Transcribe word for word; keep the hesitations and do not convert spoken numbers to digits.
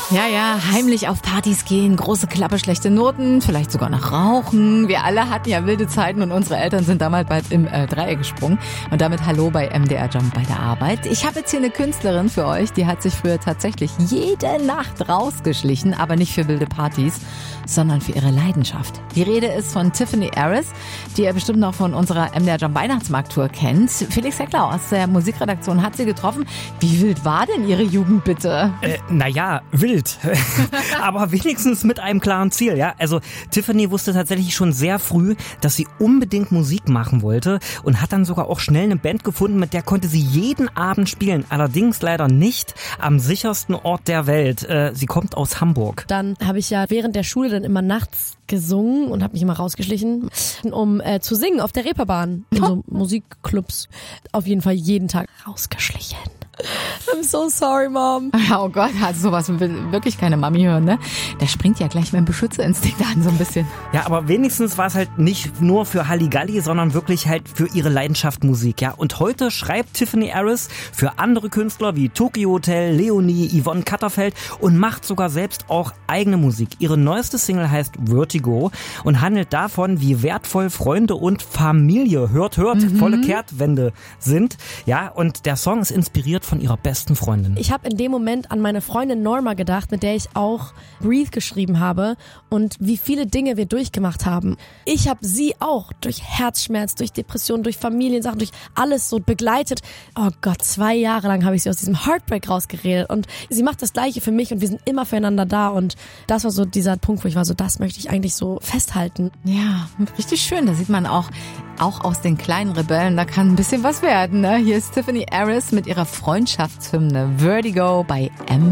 Ja, ja, heimlich auf Partys gehen, große Klappe, schlechte Noten, vielleicht sogar noch rauchen. Wir alle hatten ja wilde Zeiten und unsere Eltern sind damals bald im äh, Dreieck gesprungen. Und damit hallo bei M D R Jump bei der Arbeit. Ich habe jetzt hier eine Künstlerin für euch, die hat sich früher tatsächlich jede Nacht rausgeschlichen, aber nicht für wilde Partys, sondern für ihre Leidenschaft. Die Rede ist von Tiffany Aris, die ihr bestimmt noch von unserer M D R Jump Weihnachtsmarkt-Tour kennt. Felix Heckler aus der Musikredaktion hat sie getroffen. Wie wild war denn ihre Jugend bitte? Äh, naja, wild. Aber wenigstens mit einem klaren Ziel, ja. Also Tiffany wusste tatsächlich schon sehr früh, dass sie unbedingt Musik machen wollte und hat dann sogar auch schnell eine Band gefunden, mit der konnte sie jeden Abend spielen. Allerdings leider nicht am sichersten Ort der Welt. Äh, sie kommt aus Hamburg. Dann habe ich ja während der Schule dann immer nachts gesungen und habe mich immer rausgeschlichen, um äh, zu singen auf der Reeperbahn. In so Musikclubs. Auf jeden Fall jeden Tag rausgeschlichen. I'm so sorry, Mom. Oh Gott, also sowas will wirklich keine Mami hören, ne? Da springt ja gleich mein Beschützerinstinkt an, so ein bisschen. Ja, aber wenigstens war es halt nicht nur für Halligalli, sondern wirklich halt für ihre Leidenschaft Musik, ja. Und heute schreibt Tiffany Aris für andere Künstler wie Tokio Hotel, Leonie, Yvonne Katterfeld und macht sogar selbst auch eigene Musik. Ihre neueste Single heißt Vertigo und handelt davon, wie wertvoll Freunde und Familie, hört, hört, mhm. volle Kehrtwende sind. Ja, und der Song ist inspiriert von ihrer besten Freundin. Ich habe in dem Moment an meine Freundin Norma gedacht, mit der ich auch Breathe geschrieben habe und wie viele Dinge wir durchgemacht haben. Ich habe sie auch durch Herzschmerz, durch Depressionen, durch Familiensachen, durch alles so begleitet. Oh Gott, zwei Jahre lang habe ich sie aus diesem Heartbreak rausgeredet und sie macht das Gleiche für mich und wir sind immer füreinander da und das war so dieser Punkt, wo ich war so, das möchte ich eigentlich so festhalten. Ja, richtig schön. Da sieht man auch, auch aus den kleinen Rebellen, da kann ein bisschen was werden, ne? Hier ist Tiffany Aris mit ihrer Freundschaftshymne Vertigo bei M